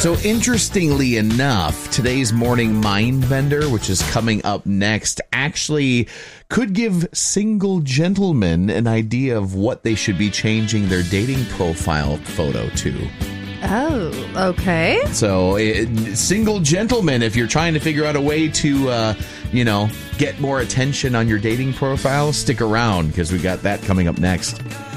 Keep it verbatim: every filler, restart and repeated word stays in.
So interestingly enough, today's morning mind bender, which is coming up next, actually could give single gentlemen an idea of what they should be changing their dating profile photo to. Oh, okay. So, it, single gentlemen, if you're trying to figure out a way to, uh, you know, get more attention on your dating profile, stick around because we got that coming up next.